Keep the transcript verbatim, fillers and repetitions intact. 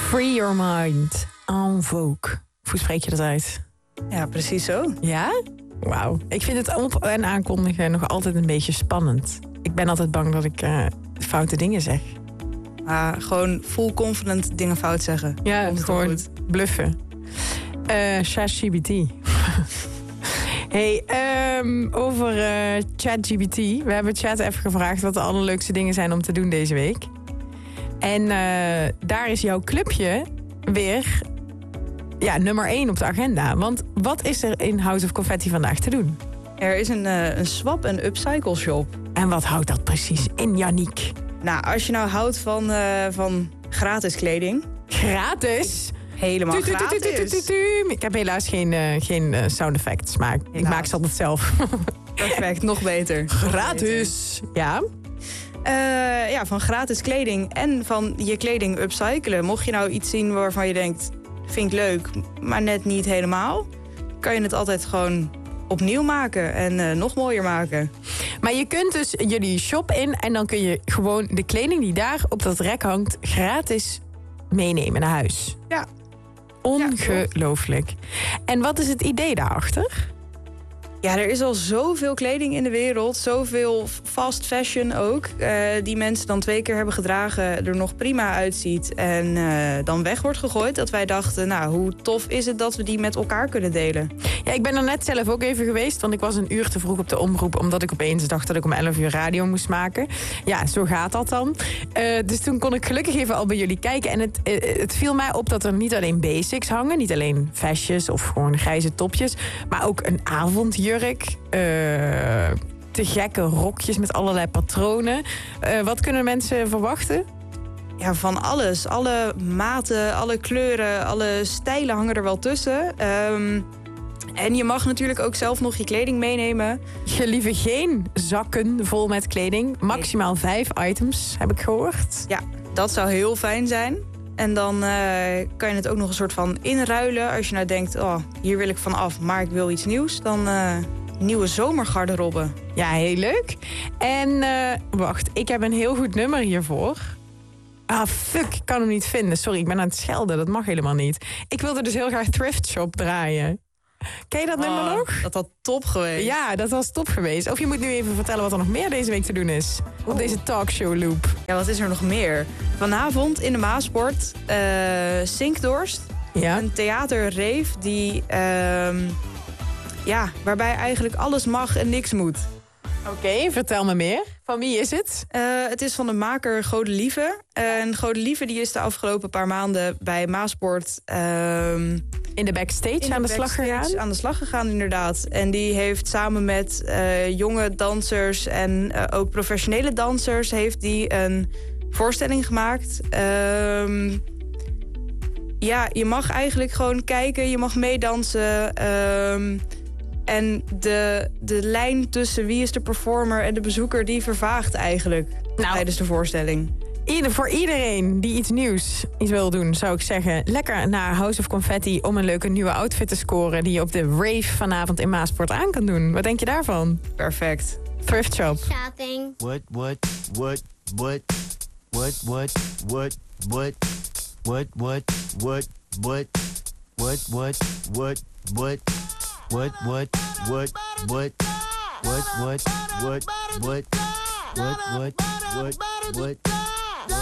Free your mind. En vogue. Hoe spreek je dat uit? Ja, precies zo. Ja? Wauw. Ik vind het op- en aankondigen nog altijd een beetje spannend. Ik ben altijd bang dat ik uh, foute dingen zeg. Uh, gewoon full confident dingen fout zeggen. Ja, Komt het gewoon goed. bluffen. Uh, ChatGPT. Hey, um, over uh, ChatGPT. We hebben chat even gevraagd wat de allerleukste dingen zijn om te doen deze week. En uh, daar is jouw clubje weer ja, nummer één op de agenda. Want wat is er in House of Confetti vandaag te doen? Er is een, uh, een swap- en upcycle shop. En wat houdt dat precies in, Yannick? Nou, als je nou houdt van, uh, van gratis kleding... Gratis? Helemaal tu, tu, tu, tu, tu, tu, tu, tu. Ik heb helaas geen, uh, geen uh, sound effects, maar helaas. Ik maak ze altijd zelf. Perfect, nog beter. Gratis, ja. Uh, ja, van gratis kleding en van je kleding upcyclen. Mocht je nou iets zien waarvan je denkt, vind ik leuk, maar net niet helemaal, kan je het altijd gewoon opnieuw maken en uh, nog mooier maken. Maar je kunt dus jullie shop in en dan kun je gewoon de kleding die daar op dat rek hangt gratis meenemen naar huis. Ja. Ongelooflijk. En wat is het idee daarachter? Ja, er is al zoveel kleding in de wereld. Zoveel fast fashion ook. Uh, die mensen dan twee keer hebben gedragen. Er nog prima uitziet. En uh, dan weg wordt gegooid. Dat wij dachten, nou, hoe tof is het dat we die met elkaar kunnen delen. Ja, ik ben er net zelf ook even geweest. Want ik was een uur te vroeg op de omroep. Omdat ik opeens dacht dat ik om elf uur radio moest maken. Ja, zo gaat dat dan. Uh, dus toen kon ik gelukkig even al bij jullie kijken. En het, uh, het viel mij op dat er niet alleen basics hangen. Niet alleen vestjes of gewoon grijze topjes. Maar ook een avondjurk. Jurk, uh, te gekke rokjes met allerlei patronen. Uh, wat kunnen mensen verwachten? Ja, van alles. Alle maten, alle kleuren, alle stijlen hangen er wel tussen. Um, en je mag natuurlijk ook zelf nog je kleding meenemen. Je liever geen zakken vol met kleding. Maximaal nee. vijf items, heb ik gehoord. Ja, dat zou heel fijn zijn. En dan uh, kan je het ook nog een soort van inruilen. Als je nou denkt, oh, hier wil ik van af, maar ik wil iets nieuws. Dan uh, nieuwe zomergarderobe. Ja, heel leuk. En uh, wacht, ik heb een heel goed nummer hiervoor. Ah, fuck, ik kan hem niet vinden. Sorry, ik ben aan het schelden, dat mag helemaal niet. Ik wilde dus heel graag Thrift Shop draaien. Ken je dat oh, nummer nog? Dat had top geweest. Ja, dat was top geweest. Of je moet nu even vertellen wat er nog meer deze week te doen is. Op oh. deze talkshow loop. Ja, wat is er nog meer? Vanavond in de Maasport, uh, Sinkdorst. Ja. Een theaterreef die, uh, ja, waarbij eigenlijk alles mag en niks moet. Oké, okay, vertel me meer. Van wie is het? Uh, het is van de maker Godelieve. Uh, en Godelieve die is de afgelopen paar maanden bij Maasport... Uh, in de backstage in de aan de backstage slag gegaan? Aan de slag gegaan, inderdaad. En die heeft samen met uh, jonge dansers en uh, ook professionele dansers... heeft die een voorstelling gemaakt. Uh, ja, je mag eigenlijk gewoon kijken, je mag meedansen... Uh, En de, de lijn tussen wie is de performer en de bezoeker... die vervaagt eigenlijk nou, tijdens de voorstelling. Ieder, voor iedereen die iets nieuws iets wil doen, zou ik zeggen... lekker naar House of Confetti om een leuke nieuwe outfit te scoren... die je op de rave vanavond in Maasport aan kan doen. Wat denk je daarvan? Perfect. Thrift Shop. Shopping. What, what, what, what, what, what, what, what, what, what, what, what, what, what, what, what... What, what, what, what, what, what, what, what, what, what, what, what,